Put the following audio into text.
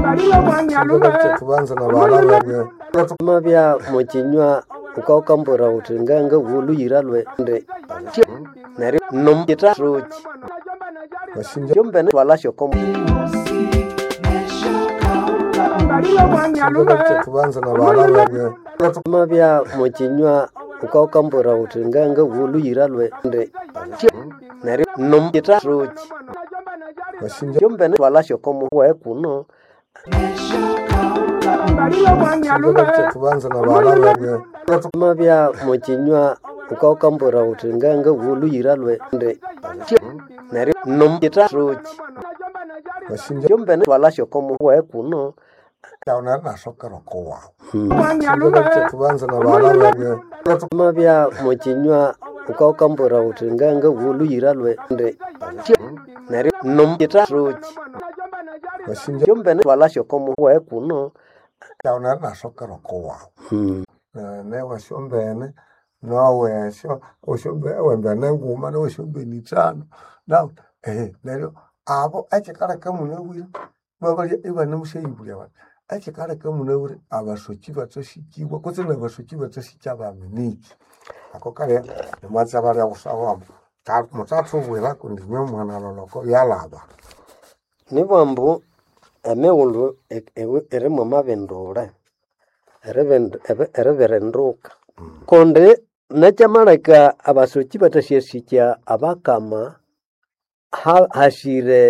kubanza na balala mabya mukinywa ukawukambura uthi nganga wuluyira lwende neri nomita roki bashinja yombene walasho komu kubanza na balala mabya mukinywa ukawukambura uthi nganga wuluyira lwende neri nomita roki bashinja yombene walasho komu wekuno kubanza na balala mabya mukinywa ukawukambura uthi nganga wuluyira lwende neri nomita roki bashinja yombene walasho komu wekuno yaona nasokera kwa kubanza na balala mabya mukinywa ukawukambura uthi nganga wuluyira lwende neri nomita roki bashinja yombene walasho komu wekuno yaona nasokera kwa ne washombene nawe sho oshombe wembene nguma no shombe ni tano na lero abo achikala kamune wira babali ibane mushayibulya bana achikala kamune wira abashoki batoshikiwa kose na bashoki batoshikaba miniki akokale mwanza bali akusawamu ta mutatu wira kundi mwana loloko yalaba nibwambu emewulu erimo mabendure ereverenduka konde nachamaleka abasoki batashyesikya abakama hashire